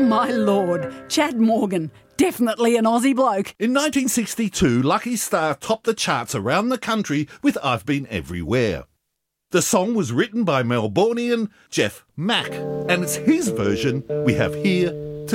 my lord, Chad Morgan. Definitely an Aussie bloke. In 1962, Lucky Star topped the charts around the country with I've Been Everywhere. The song was written by Melbourneian Jeff Mack, and it's his version we have here